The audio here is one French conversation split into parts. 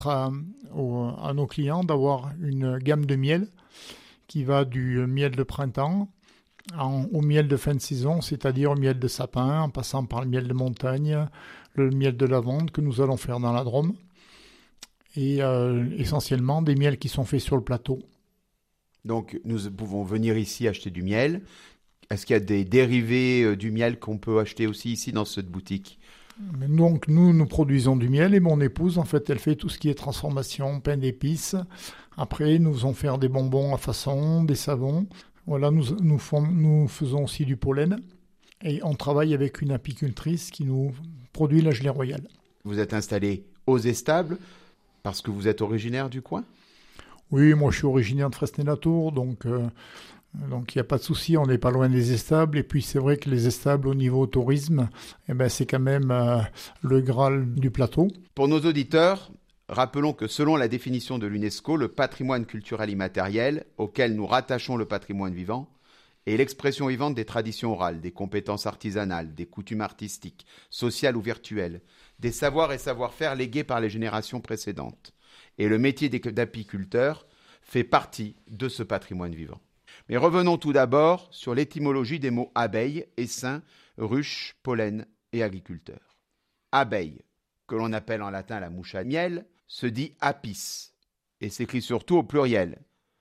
à nos clients d'avoir une gamme de miel qui va du miel de printemps au miel de fin de saison, c'est-à-dire au miel de sapin, en passant par le miel de montagne, le miel de lavande que nous allons faire dans la Drôme, et essentiellement des miels qui sont faits sur le plateau. Donc nous pouvons venir ici acheter du miel. Est-ce qu'il y a des dérivés du miel qu'on peut acheter aussi ici dans cette boutique ? Donc nous produisons du miel et mon épouse, en fait, elle fait tout ce qui est transformation, pain d'épices. Après, nous faisons faire des bonbons à façon, des savons. Voilà, nous faisons aussi du pollen et on travaille avec une apicultrice qui nous produit la gelée royale. Vous êtes installé aux Estables parce que vous êtes originaire du coin ? Oui, moi je suis originaire de Fresnay-la-Tour, donc il n'y a pas de souci, on n'est pas loin des Estables. Et puis c'est vrai que les Estables au niveau tourisme, c'est quand même le Graal du plateau. Pour nos auditeurs, rappelons que selon la définition de l'UNESCO, le patrimoine culturel immatériel, auquel nous rattachons le patrimoine vivant, est l'expression vivante des traditions orales, des compétences artisanales, des coutumes artistiques, sociales ou virtuelles, des savoirs et savoir-faire légués par les générations précédentes. Et le métier d'apiculteur fait partie de ce patrimoine vivant. Mais revenons tout d'abord sur l'étymologie des mots abeille, essaim, ruche, pollen et agriculteur. Abeille, que l'on appelle en latin la mouche à miel, se dit apis et s'écrit surtout au pluriel,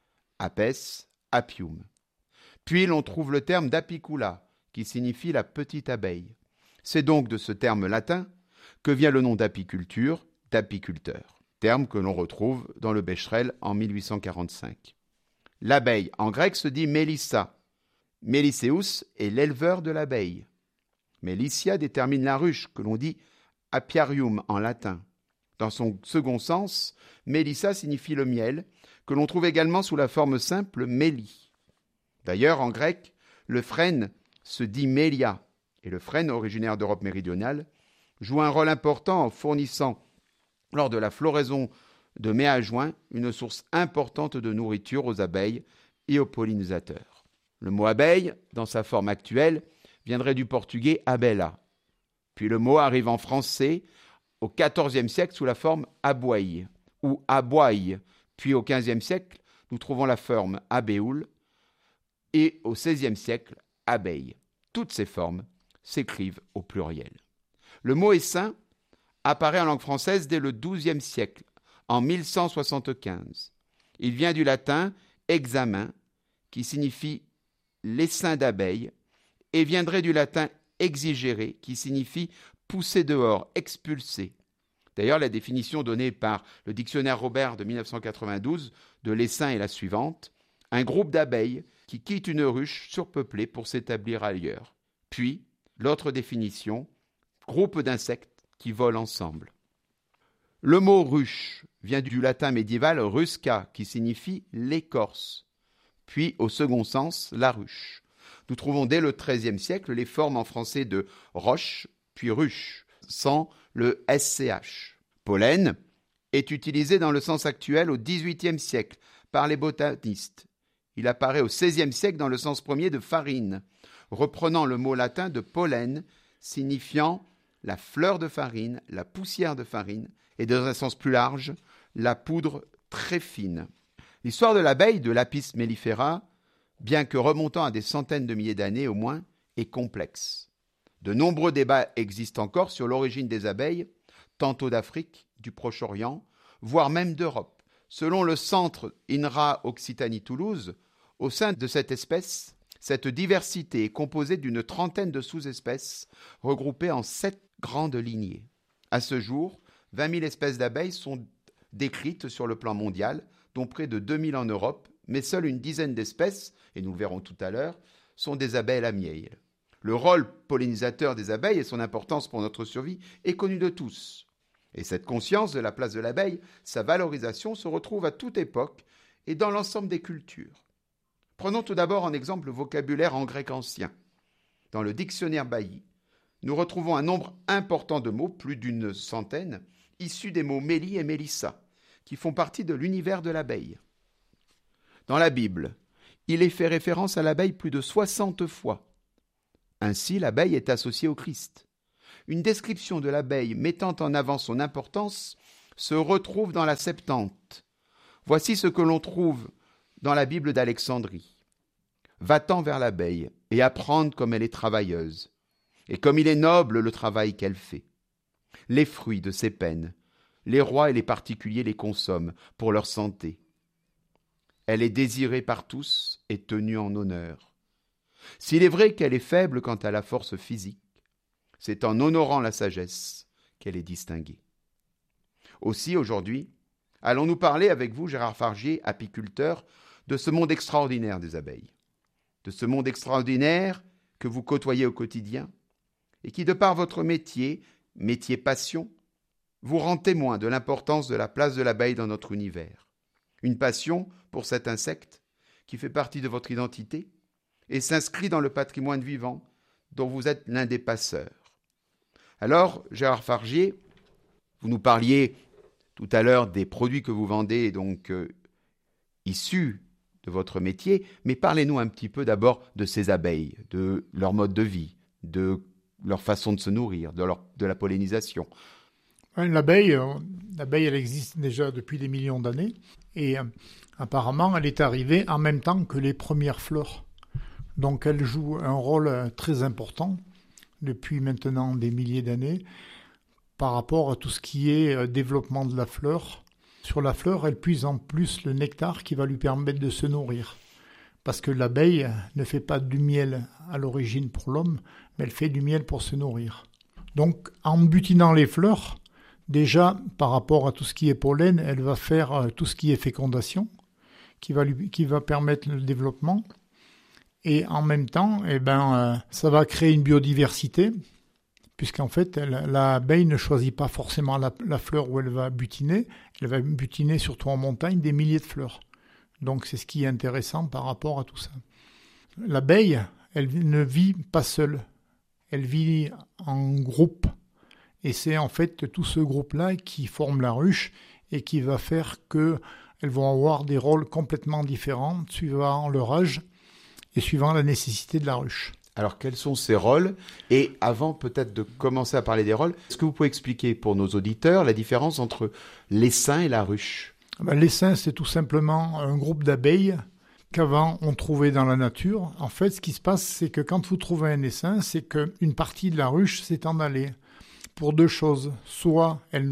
apes, apium. Puis l'on trouve le terme d'apicula, qui signifie la petite abeille. C'est donc de ce terme latin que vient le nom d'apiculture, d'apiculteur, terme que l'on retrouve dans le Becherel en 1845. L'abeille, en grec, se dit mélissa. Mélisseus est l'éleveur de l'abeille. Mélissia détermine la ruche, que l'on dit apiarium en latin. Dans son second sens, mélissa signifie le miel, que l'on trouve également sous la forme simple méli. D'ailleurs, en grec, le frêne se dit mélia, et le frêne, originaire d'Europe méridionale, joue un rôle important en fournissant, lors de la floraison de mai à juin, une source importante de nourriture aux abeilles et aux pollinisateurs. Le mot abeille, dans sa forme actuelle, viendrait du portugais abella. Puis le mot arrive en français au XIVe siècle sous la forme aboye ou aboye. Puis au XVe siècle, nous trouvons la forme abéoul et au XVIe siècle, abeille. Toutes ces formes s'écrivent au pluriel. Le mot essaim apparaît en langue française dès le XIIe siècle, en 1175. Il vient du latin examen, qui signifie l'essaim d'abeilles, et viendrait du latin exigere, qui signifie pousser dehors, expulser. D'ailleurs, la définition donnée par le dictionnaire Robert de 1992 de l'essaim est la suivante: un groupe d'abeilles qui quitte une ruche surpeuplée pour s'établir ailleurs. Puis, l'autre définition, groupe d'insectes qui volent ensemble. Le mot ruche vient du latin médiéval rusca, qui signifie l'écorce. Puis, au second sens, la ruche. Nous trouvons dès le XIIIe siècle les formes en français de roche, puis ruche, sans le SCH. Pollen est utilisé dans le sens actuel au XVIIIe siècle par les botanistes. Il apparaît au XVIe siècle dans le sens premier de farine, reprenant le mot latin de pollen, signifiant la fleur de farine, la poussière de farine, et dans un sens plus large, la poudre très fine. L'histoire de l'abeille, de l'Apis mellifera, bien que remontant à des centaines de milliers d'années au moins, est complexe. De nombreux débats existent encore sur l'origine des abeilles, tantôt d'Afrique, du Proche-Orient, voire même d'Europe. Selon le centre INRA Occitanie-Toulouse, au sein de cette espèce, cette diversité est composée d'une trentaine de sous-espèces regroupées en 7 grandes lignées. À ce jour, 20 000 espèces d'abeilles sont décrites sur le plan mondial, dont près de 2000 en Europe, mais seule une dizaine d'espèces, et nous le verrons tout à l'heure, sont des abeilles à miel. Le rôle pollinisateur des abeilles et son importance pour notre survie est connu de tous. Et cette conscience de la place de l'abeille, sa valorisation se retrouve à toute époque et dans l'ensemble des cultures. Prenons tout d'abord en exemple le vocabulaire en grec ancien. Dans le dictionnaire Bailly, nous retrouvons un nombre important de mots, plus d'une centaine, issus des mots méli et mélissa, qui font partie de l'univers de l'abeille. Dans la Bible, il est fait référence à l'abeille plus de 60 fois. Ainsi, l'abeille est associée au Christ. Une description de l'abeille mettant en avant son importance se retrouve dans la Septante. Voici ce que l'on trouve dans la Bible d'Alexandrie. Va-t'en vers l'abeille et apprendre comme elle est travailleuse, et comme il est noble le travail qu'elle fait. Les fruits de ses peines, les rois et les particuliers les consomment pour leur santé. Elle est désirée par tous et tenue en honneur. S'il est vrai qu'elle est faible quant à la force physique, c'est en honorant la sagesse qu'elle est distinguée. Aussi, aujourd'hui, allons-nous parler avec vous, Gérard Fargier, apiculteur, de ce monde extraordinaire des abeilles, de ce monde extraordinaire que vous côtoyez au quotidien et qui, de par votre métier passion, vous rend témoin de l'importance de la place de l'abeille dans notre univers. Une passion pour cet insecte qui fait partie de votre identité et s'inscrit dans le patrimoine vivant dont vous êtes l'un des passeurs. Alors, Gérard Fargier, vous nous parliez tout à l'heure des produits que vous vendez, donc issus de votre métier, mais parlez-nous un petit peu d'abord de ces abeilles, de leur mode de vie, de leur façon de se nourrir, de la pollinisation. L'abeille, elle existe déjà depuis des millions d'années et apparemment elle est arrivée en même temps que les premières fleurs. Donc elle joue un rôle très important depuis maintenant des milliers d'années par rapport à tout ce qui est développement de la fleur. Sur la fleur, elle puise en plus le nectar qui va lui permettre de se nourrir. Parce que l'abeille ne fait pas du miel à l'origine pour l'homme, mais elle fait du miel pour se nourrir. Donc en butinant les fleurs, déjà par rapport à tout ce qui est pollen, elle va faire tout ce qui est fécondation, qui va permettre le développement. Et en même temps, ça va créer une biodiversité, puisqu'en fait, l'abeille ne choisit pas forcément la fleur où elle va butiner surtout en montagne des milliers de fleurs. Donc c'est ce qui est intéressant par rapport à tout ça. L'abeille, elle ne vit pas seule, elle vit en groupe. Et c'est en fait tout ce groupe-là qui forme la ruche et qui va faire qu'elles vont avoir des rôles complètement différents suivant leur âge et suivant la nécessité de la ruche. Alors, quels sont ces rôles? Et avant peut-être de commencer à parler des rôles, est-ce que vous pouvez expliquer pour nos auditeurs la différence entre l'essaim et la ruche? L'essaim, c'est tout simplement un groupe d'abeilles qu'avant on trouvait dans la nature. En fait, ce qui se passe, c'est que quand vous trouvez un essaim, c'est qu'une partie de la ruche s'est en allée. Pour deux choses. Soit les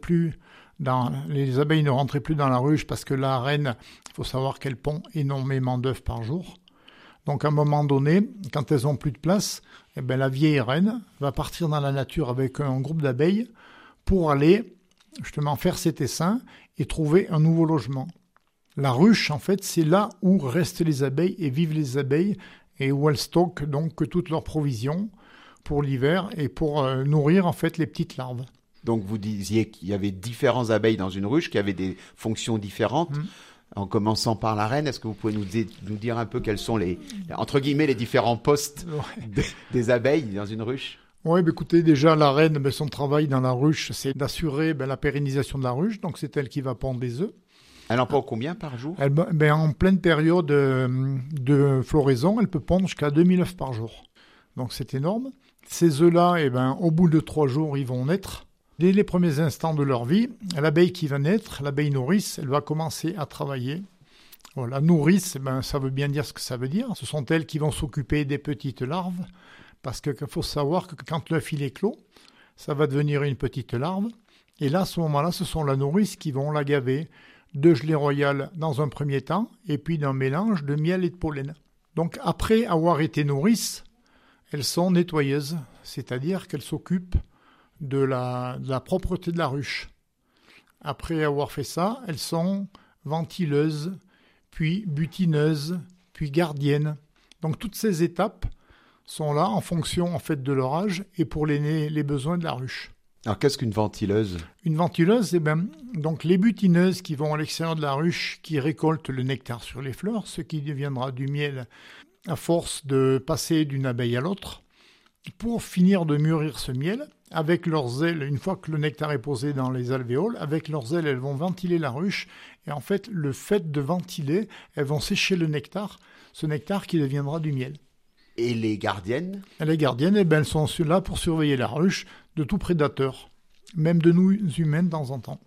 abeilles ne rentraient plus dans la ruche parce que la reine, il faut savoir qu'elle pond énormément d'œufs par jour. Donc à un moment donné, quand elles n'ont plus de place, la vieille reine va partir dans la nature avec un groupe d'abeilles pour aller justement faire cet essaim et trouver un nouveau logement. La ruche, en fait, c'est là où restent les abeilles et vivent les abeilles et où elles stockent donc toutes leurs provisions pour l'hiver et pour nourrir en fait les petites larves. Donc vous disiez qu'il y avait différentes abeilles dans une ruche qui avaient des fonctions différentes. En commençant par la reine, est-ce que vous pouvez nous dire un peu quels sont entre guillemets, les différents postes des abeilles dans une ruche? Oui, écoutez, déjà la reine, son travail dans la ruche, c'est d'assurer la pérennisation de la ruche, donc c'est elle qui va pondre des œufs. Elle en pond combien par jour? En pleine période de floraison, elle peut pondre jusqu'à 2000 œufs par jour. Donc c'est énorme. Ces œufs-là, au bout de 3 jours, ils vont naître. Dès les premiers instants de leur vie, l'abeille qui va naître, l'abeille nourrice, elle va commencer à travailler. La nourrice, ça veut bien dire ce que ça veut dire. Ce sont elles qui vont s'occuper des petites larves, parce qu'il faut savoir que quand l'œuf il éclot, ça va devenir une petite larve. Et là, à ce moment-là, ce sont la nourrice qui vont la gaver de gelée royale dans un premier temps, et puis d'un mélange de miel et de pollen. Donc après avoir été nourrices, elles sont nettoyeuses, c'est-à-dire qu'elles s'occupent de la propreté de la ruche. Après avoir fait ça, elles sont ventileuses, puis butineuses, puis gardiennes. Donc toutes ces étapes sont là en fonction en fait de leur âge et pour les besoins de la ruche. Alors qu'est-ce qu'une ventileuse? Une ventileuse, donc les butineuses qui vont à l'extérieur de la ruche, qui récoltent le nectar sur les fleurs, ce qui deviendra du miel à force de passer d'une abeille à l'autre. Pour finir de mûrir ce miel, avec leurs ailes, une fois que le nectar est posé dans les alvéoles, avec leurs ailes, elles vont ventiler la ruche. Et en fait, le fait de ventiler, elles vont sécher le nectar, ce nectar qui deviendra du miel. Et les gardiennes? Les gardiennes, elles sont là pour surveiller la ruche de tout prédateur, même de nous humains de temps en temps.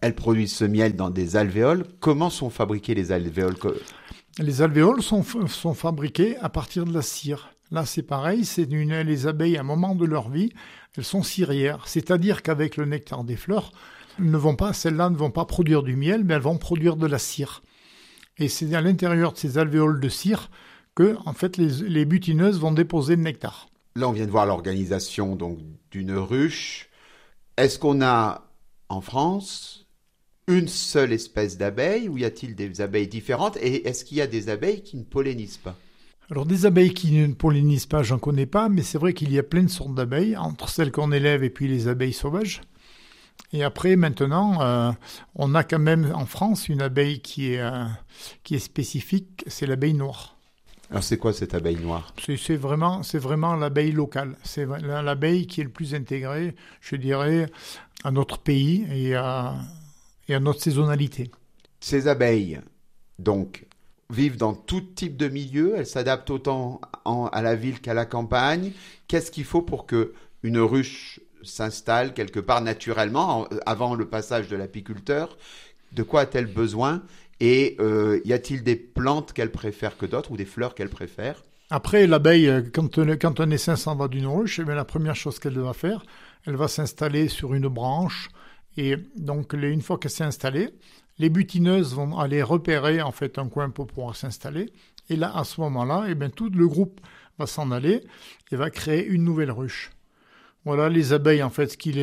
Elles produisent ce miel dans des alvéoles. Comment sont fabriquées les alvéoles? Les alvéoles sont fabriquées à partir de la cire. Là, c'est pareil, les abeilles, à un moment de leur vie, elles sont cirières. C'est-à-dire qu'avec le nectar des fleurs, celles-là ne vont pas produire du miel, mais elles vont produire de la cire. Et c'est à l'intérieur de ces alvéoles de cire que, en fait, les butineuses vont déposer le nectar. Là, on vient de voir l'organisation donc d'une ruche. Est-ce qu'on a, en France, une seule espèce d'abeille ou y a-t-il des abeilles différentes? Et est-ce qu'il y a des abeilles qui ne pollinisent pas? Alors, des abeilles qui ne pollinisent pas, j'en connais pas, mais c'est vrai qu'il y a plein de sortes d'abeilles, entre celles qu'on élève et puis les abeilles sauvages. Et après, maintenant, on a quand même en France une abeille qui est spécifique, c'est l'abeille noire. Alors, c'est quoi cette abeille noire? C'est vraiment l'abeille locale. C'est l'abeille qui est le plus intégrée, je dirais, à notre pays et à notre saisonnalité. Ces abeilles, donc, vivent dans tout type de milieu. Elles s'adaptent autant à la ville qu'à la campagne. Qu'est-ce qu'il faut pour qu'une ruche s'installe quelque part naturellement avant le passage de l'apiculteur? De quoi a-t-elle besoin? Et y a-t-il des plantes qu'elle préfère que d'autres ou des fleurs qu'elle préfère? Après, l'abeille, quand un essaim s'en va d'une ruche, eh bien, la première chose qu'elle va faire, elle va s'installer sur une branche. Et donc, une fois qu'elle s'est installée, les butineuses vont aller repérer en fait un coin pour pouvoir s'installer. Et là, à ce moment-là, eh bien, tout le groupe va s'en aller et va créer une nouvelle ruche. Voilà, les abeilles, en fait, ce qui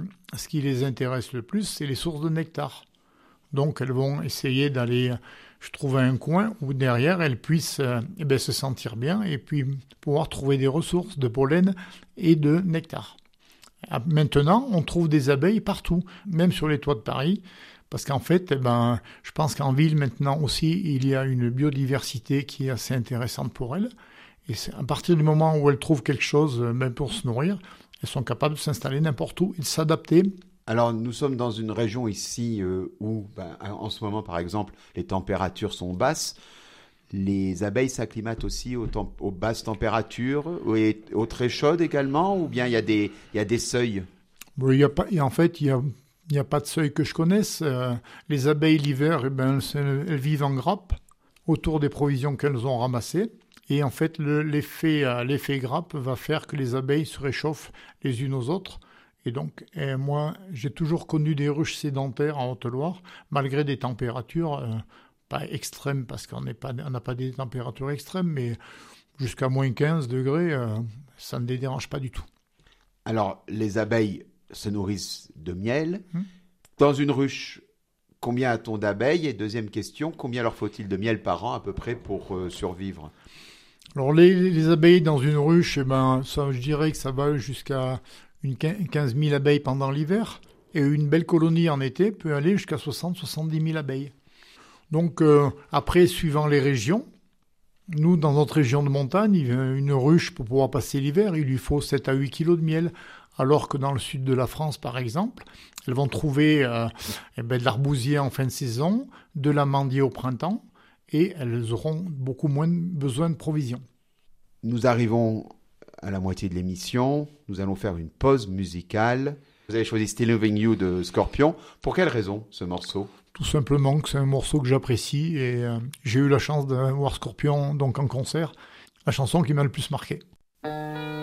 les intéresse le plus, c'est les sources de nectar. Donc, elles vont essayer d'aller trouver un coin où derrière, elles puissent se sentir bien et puis pouvoir trouver des ressources de pollen et de nectar. Maintenant, on trouve des abeilles partout, même sur les toits de Paris, parce qu'en fait, je pense qu'en ville, maintenant aussi, il y a une biodiversité qui est assez intéressante pour elles. Et c'est à partir du moment où elles trouvent quelque chose, même pour se nourrir, elles sont capables de s'installer n'importe où et de s'adapter. Alors, nous sommes dans une région ici où, en ce moment, par exemple, les températures sont basses. Les abeilles s'acclimatent aussi aux basses températures et aux très chaudes également, ou bien il y a des seuils? Bon, il n'y a pas de seuil que je connaisse. Les abeilles, l'hiver, elles vivent en grappe autour des provisions qu'elles ont ramassées. Et en fait, l'effet grappe va faire que les abeilles se réchauffent les unes aux autres. Et donc, moi, j'ai toujours connu des ruches sédentaires en Haute-Loire, malgré des températures pas extrêmes, parce qu'on n'a pas des températures extrêmes, mais jusqu'à moins 15 degrés, ça ne les dérange pas du tout. Alors, les abeilles se nourrissent de miel. Dans une ruche, combien a-t-on d'abeilles? Et deuxième question, combien leur faut-il de miel par an à peu près pour survivre? Alors, les abeilles dans une ruche, je dirais que ça va jusqu'à 15 000 abeilles pendant l'hiver, et une belle colonie en été peut aller jusqu'à 60-70 000 abeilles. Donc après, suivant les régions, nous, dans notre région de montagne, une ruche, pour pouvoir passer l'hiver, il lui faut 7 à 8 kilos de miel, alors que dans le sud de la France, par exemple, elles vont trouver de l'arbousier en fin de saison, de l'amandier au printemps, et elles auront beaucoup moins besoin de provisions. Nous arrivons à la moitié de l'émission. Nous allons faire une pause musicale. Vous avez choisi Still Loving You de Scorpions. Pour quelle raison ce morceau? Tout simplement que c'est un morceau que j'apprécie et j'ai eu la chance de voir Scorpions donc en concert, la chanson qui m'a le plus marqué.